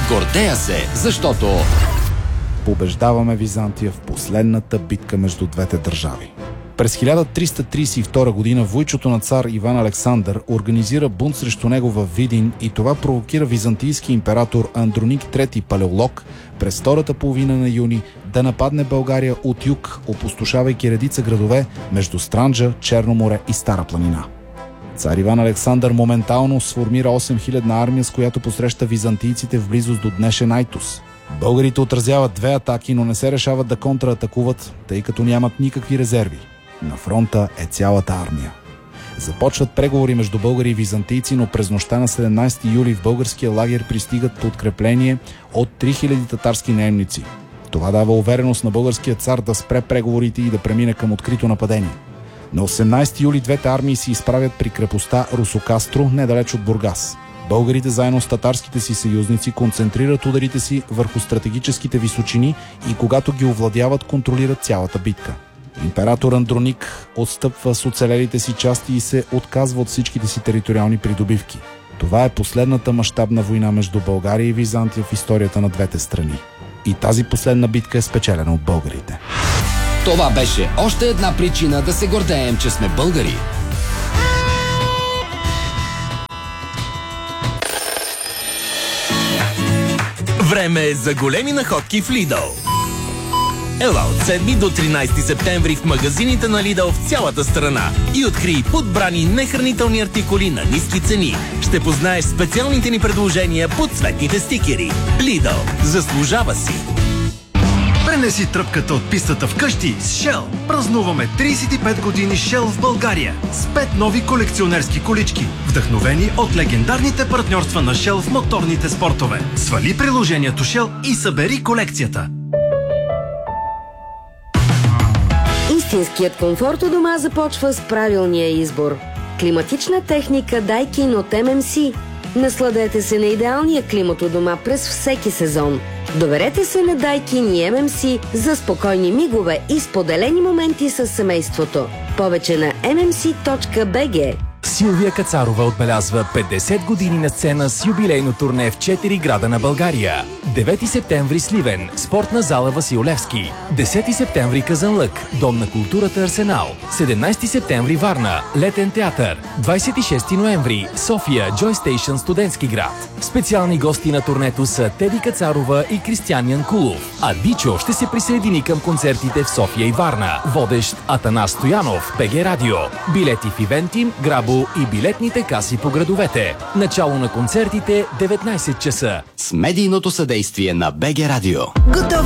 Гордея се, защото побеждаваме Византия в последната битка между двете държави. През 1332 година войчото на цар Иван Александър организира бунт срещу него във Видин и това провокира византийски император Андроник III Палеолог през втората половина на юни да нападне България от юг, опустошавайки редица градове между Странджа, Черно море и Стара планина. Цар Иван Александър моментално сформира 8000-на армия, с която посреща византийците в близост до днешен Айтос. Българите отразяват две атаки, но не се решават да контратакуват, тъй като нямат никакви резерви. На фронта е цялата армия. Започват преговори между българи и византийци, но през нощта на 17 юли в българския лагер пристигат подкрепление от 3000 татарски наемници. Това дава увереност на българския цар да спре преговорите и да премине към открито нападение. На 18 юли двете армии се изправят при крепостта Русокастро, недалеч от Бургас. Българите заедно с татарските си съюзници концентрират ударите си върху стратегическите височини и когато ги овладяват, контролират цялата битка. Император Андроник отстъпва с оцелелите си части и се отказва от всичките си териториални придобивки. Това е последната мащабна война между България и Византия в историята на двете страни. И тази последна битка е спечелена от българите. това беше още една причина да се гордеем, че сме българи. Време е за големи находки в Lidl. Ела от 7 до 13 септември в магазините на Lidl в цялата страна и открий подбрани нехранителни артикули на ниски цени. Ще познаеш специалните ни предложения под цветните стикери. Lidl. Заслужава си! Пренеси тръпката от пистата вкъщи с Shell. Празнуваме 35 години Shell в България с 5 нови колекционерски колички, вдъхновени от легендарните партньорства на Shell в моторните спортове. Свали приложението Shell и събери колекцията. Истинският комфорт у дома започва с правилния избор. Климатична техника Daikin от MMC. Насладете се на идеалния климат у дома през всеки сезон. Доверете се на Daikin и MMC за спокойни мигове и споделени моменти с семейството. Повече на mmc.bg. Силвия Кацарова отбелязва 50 години на сцена с юбилейно турне в 4 града на България. 9 септември Сливен, спортна зала Васил Левски. 10 септември Казанлък, Дом на културата Арсенал. 17 септември Варна, Летен театър. 26 ноември София, Joy Station, студентски град. Специални гости на турнето са Теди Кацарова и Кристиан Янкулов. А Дичо ще се присъедини към концертите в София и Варна. Водещ Атанас Стоянов, БГ Радио. Билети в Ивентим, Грабо и билетните каси по градовете. Начало на концертите 19 часа. С медийното съдействие на БГ Радио. Готов